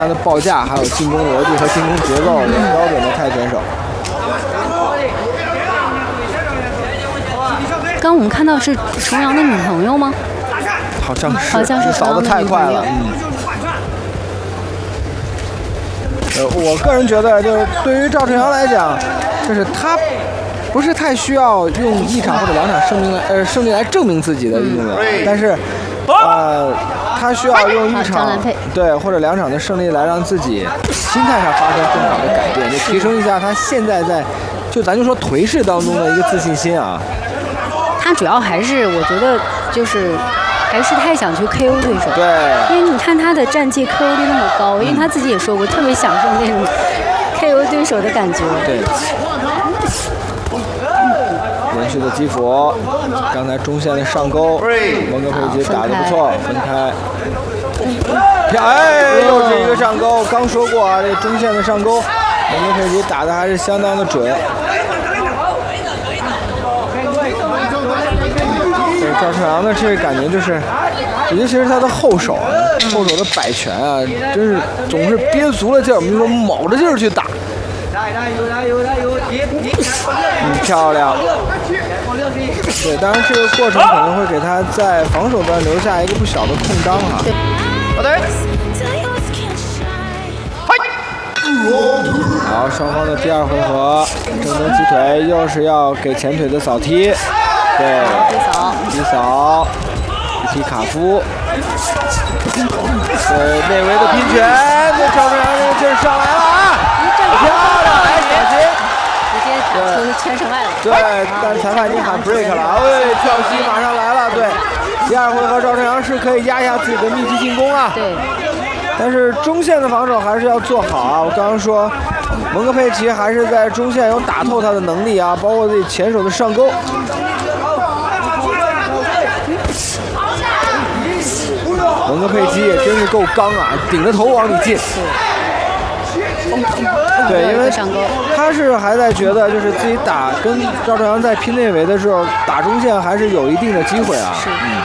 他的报价，还有进攻逻辑和进攻节奏，标准的泰拳手。 刚我们看到是重阳的女朋友吗？ 好像是， 好像是扫得太快了。我个人觉得，就是对于赵晨阳来讲，就是他不是太需要用1场或者2场胜利来证明自己的运动员，但是他需要用1场对或者2场的胜利来让自己心态上发生更好的改变，就提升一下他现在咱就说颓势当中的一个自信心啊。 他主要还是我觉得就是还是太想去 KO 对手， 对， 因为你看他的战绩 KO 率那么高，因为他自己也说过特别享受那种 KO 对手的感觉。 对。连续的击斧，刚才中线的上勾，蒙哥佩吉打得不错，分开。又是一个上勾，刚说过啊，这中线的上勾，蒙哥佩吉打的还是相当的准。对赵晨阳的这个感觉就是，尤其是他的后手啊，后手的摆拳啊，真是总是憋足了劲儿，我们就说卯着劲儿去打。漂亮。对，当然这个过程可能会给他在防守端留下一个不小的空当啊。好，双方的第2回合，正蹬击腿，又是要给前腿的扫踢。对，低扫，一踢卡夫。对，内围的拼拳，这赵晨阳这个劲儿上来了啊！漂亮，哎，小心！ 直接打出圈胜外了。 对，但是裁判已经喊 break 了，哎，跳膝马上来了。对，第2回合赵晨阳是可以压一下自己的密集进攻啊。 对。 但是中线的防守还是要做好啊！我刚刚说，蒙哥佩奇还是在中线有打透他的能力啊，包括自己前手的上勾。蒙哥佩奇也真是够刚啊，顶着头往里进。对，因为他是还在觉得就是自己跟赵晨阳在拼内围的时候，打中线还是有一定的机会啊。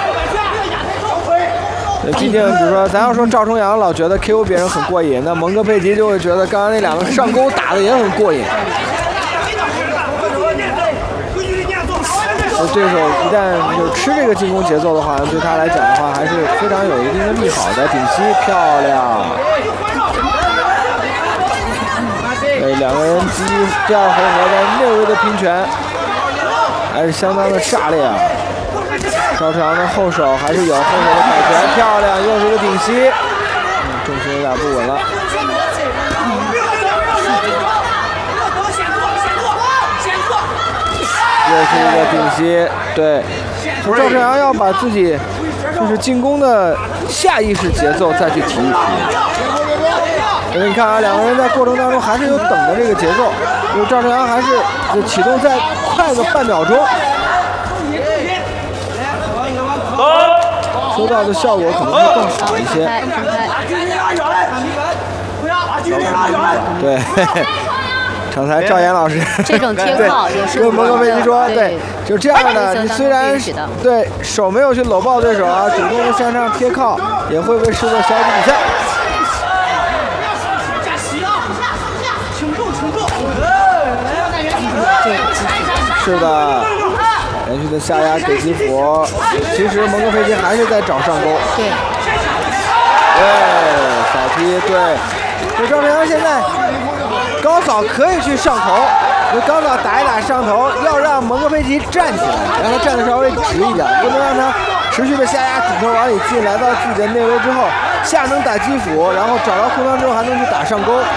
毕竟，比如说，咱要说赵晨阳老觉得 KO 别人很过瘾，那蒙哥佩吉就会觉得刚刚那2个上勾打的也很过瘾。对手一旦就吃这个进攻节奏的话，对他来讲的话，还是非常有一定的利好的。顶膝漂亮。对，2个人第2回合的内围的拼拳，还是相当的炸裂啊！赵晨阳的后手还是有后手的摆拳，漂亮，又是一个顶膝，重心有点不稳了。又是一个顶膝，对，赵晨阳要把自己就是进攻的下意识节奏再去提一提。因为你看啊，2个人在过程当中还是有等的这个节奏，因为赵晨阳还是启动再快个半秒钟，收到的效果可能会更好一些。对。场裁赵岩老师， 这种贴靠也是跟蒙哥佩吉说，对，就这样的。你虽然对手没有去搂抱对手啊，主动的向上贴靠，也会被视作消极比赛。是的，连续的下压给击斧，其实蒙哥佩吉还是在找上勾。 对。 扫踢，对。这赵晨阳现在。高扫可以去上头，高扫打一打上头，要让蒙哥佩吉站起来，让他站得稍微直一点，不能让他持续的下压顶头往里进，来到自己的内围之后，下能打击斧，然后找到空当之后还能去打上勾。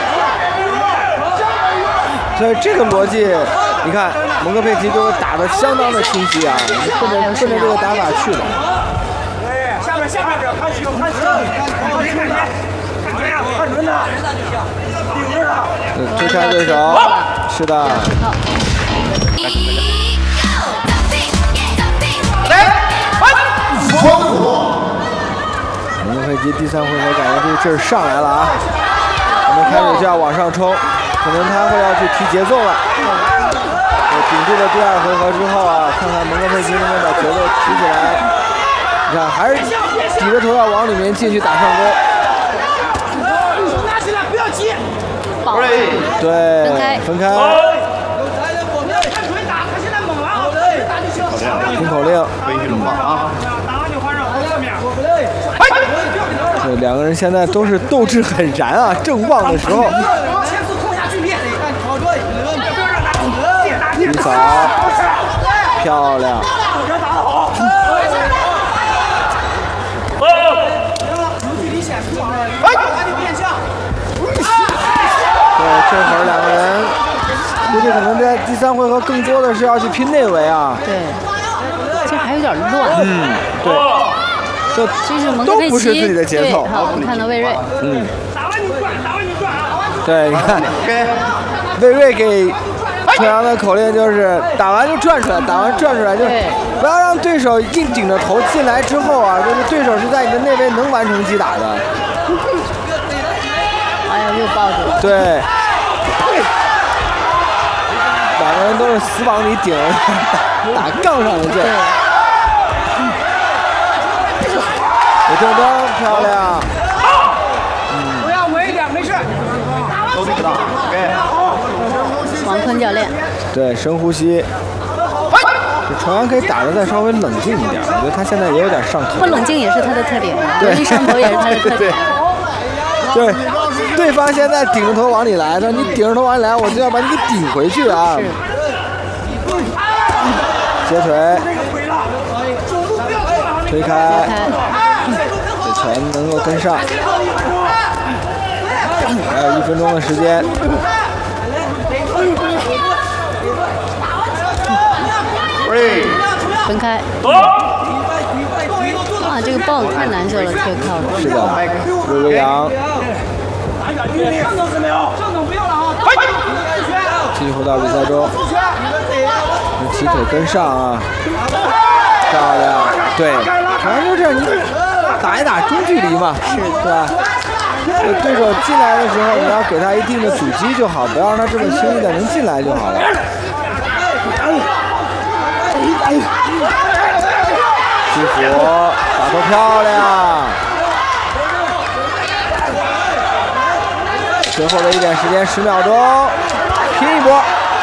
所以这个逻辑，你看蒙哥佩吉就打得相当的清晰啊，顺着这个打法去的。下面这看球，看准了。推开对手，是的。蒙哥佩吉第3回合感觉这个劲儿上来了啊！我们开始就要往上冲，可能他会要去提节奏了。顶住了第2回合之后啊，看看蒙哥佩吉能不能把节奏提起来。你看，还是抵着头要往里面进去打上勾。 爆。 对，分开。听口令。对，两个人现在都是斗志很燃啊，正旺的时候。一扫，漂亮。对，这会儿两个人估计可能在第3回合更多的是要去拼内围啊。 对，这还有点乱。 对， 这是蒙都不是自己的节奏。 好，我们看到魏睿。 对，你看，魏睿给陈阳的口令就是打完就转出来，打完转出来，就不要让对手硬顶着头进来之后啊，就是对手是在你的内围能完成击打的。 哎呀，又抱住了。 对，两个人都是死往里顶，打杠上的劲。有正灯，漂亮。 不要稳一点，没事。 都得打。 王坤教练。 对，深呼吸。这重阳可以打得再稍微冷静一点，我觉得他现在也有点上头。 不冷静也是他的特点，容易上头也是他的特点。 对，对方现在顶着头往里来，那你顶着头往里来，我就要把你给顶回去啊！接腿，推开，这拳能够跟上，还有1分钟的时间。 分开。哇，这个抱太难受了，贴靠的。 是的，魏巍阳。继续回到比赛中，起腿跟上啊，漂亮。对，反正就这样，你打一打中距离嘛，是吧？对手进来的时候，你要给他一定的阻击就好，不要让他这么轻易的能进来就好了。祝福，打头漂亮。最后的一点时间10秒钟，拼一波。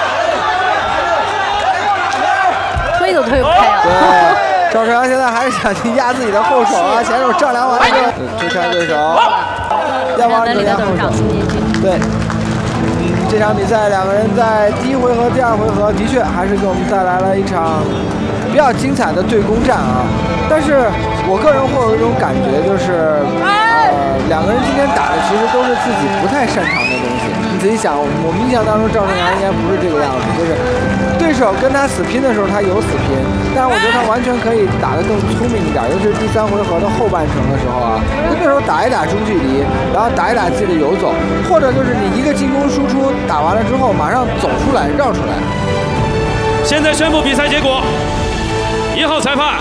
推都推不开啊！ 对，赵晨阳现在还是想去压自己的后手啊，前手丈量完了之后推开对手，要往里面后手。对，这场比赛两个人在第1回合、第2回合的确还是给我们带来了一场比较精彩的对攻战啊。但是我个人会有一种感觉，就是两个人今天打的其实都是自己不太擅长的东西。你仔细想，我们印象当中赵晨阳应该不是这个样子，就是对手跟他死拼的时候他有死拼，但是我觉得他完全可以打得更聪明一点，尤其是第3回合的后半程的时候啊，跟对手打一打中距离，然后打一打自己的游走，或者就是你一个进攻输出打完了之后马上走出来绕出来。 现在宣布比赛结果，1号裁判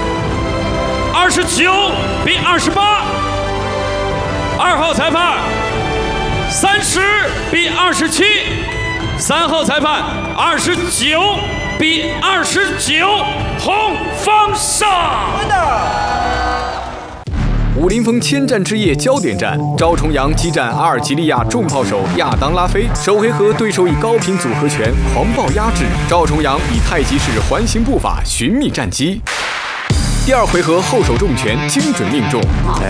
29比28，2号裁判30比27，3号裁判29比29，红方胜。 武林风千战之夜焦点战，赵重阳激战阿尔及利亚重炮手亚当拉菲。首回合对手以高频组合拳狂暴压制，赵重阳以太极式环形步法寻觅战机。第2回合后手重拳精准命中， 你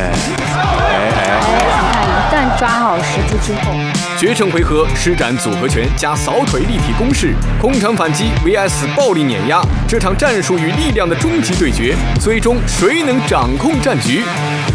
看一旦抓好时机之后， 决胜回合施展组合拳加扫腿立体攻势，空场反击 vs 暴力碾压，这场战术与力量的终极对决，最终谁能掌控战局？